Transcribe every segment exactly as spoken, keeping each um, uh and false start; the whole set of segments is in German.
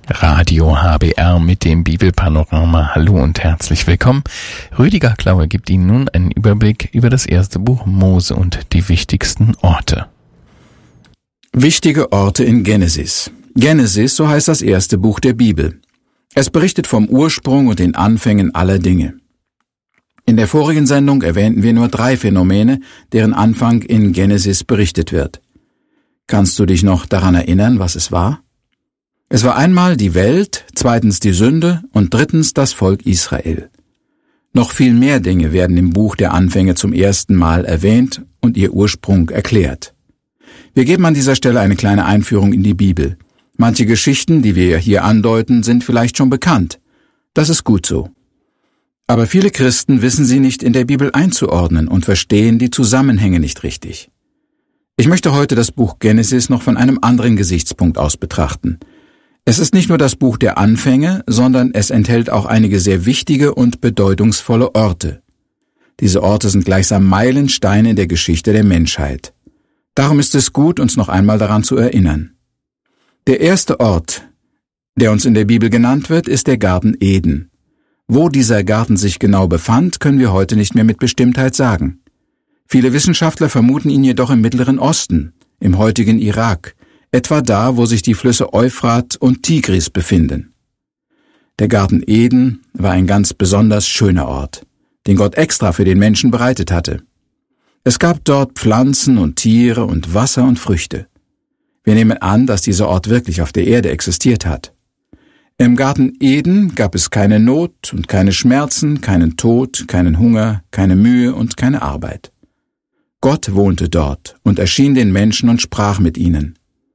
Radio H B R mit dem Bibelpanorama. Hallo und herzlich willkommen. Rüdiger Klaue gibt Ihnen nun einen Überblick über das erste Buch Mose und die wichtigsten Orte. Wichtige Orte in Genesis. Genesis, so heißt das erste Buch der Bibel. Es berichtet vom Ursprung und den Anfängen aller Dinge. In der vorigen Sendung erwähnten wir nur drei Phänomene, deren Anfang in Genesis berichtet wird. Kannst du dich noch daran erinnern, was es war? Es war einmal die Welt, zweitens die Sünde und drittens das Volk Israel. Noch viel mehr Dinge werden im Buch der Anfänge zum ersten Mal erwähnt und ihr Ursprung erklärt. Wir geben an dieser Stelle eine kleine Einführung in die Bibel. Manche Geschichten, die wir hier andeuten, sind vielleicht schon bekannt. Das ist gut so. Aber viele Christen wissen sie nicht in der Bibel einzuordnen und verstehen die Zusammenhänge nicht richtig. Ich möchte heute das Buch Genesis noch von einem anderen Gesichtspunkt aus betrachten. Es ist nicht nur das Buch der Anfänge, sondern es enthält auch einige sehr wichtige und bedeutungsvolle Orte. Diese Orte sind gleichsam Meilensteine in der Geschichte der Menschheit. Darum ist es gut, uns noch einmal daran zu erinnern. Der erste Ort, der uns in der Bibel genannt wird, ist der Garten Eden. Wo dieser Garten sich genau befand, können wir heute nicht mehr mit Bestimmtheit sagen. Viele Wissenschaftler vermuten ihn jedoch im Mittleren Osten, im heutigen Irak, etwa da, wo sich die Flüsse Euphrat und Tigris befinden. Der Garten Eden war ein ganz besonders schöner Ort, den Gott extra für den Menschen bereitet hatte. Es gab dort Pflanzen und Tiere und Wasser und Früchte. Wir nehmen an, dass dieser Ort wirklich auf der Erde existiert hat. Im Garten Eden gab es keine Not und keine Schmerzen, keinen Tod, keinen Hunger, keine Mühe und keine Arbeit. Gott wohnte dort und erschien den Menschen und sprach mit ihnen.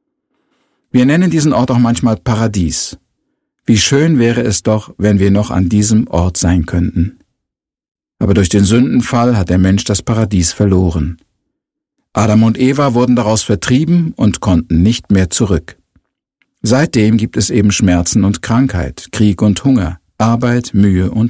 Wir nennen diesen Ort auch manchmal Paradies. Wie schön wäre es doch, wenn wir noch an diesem Ort sein könnten. Aber durch den Sündenfall hat der Mensch das Paradies verloren. Adam und Eva wurden daraus vertrieben und konnten nicht mehr zurück. Seitdem gibt es eben Schmerzen und Krankheit, Krieg und Hunger, Arbeit, Mühe und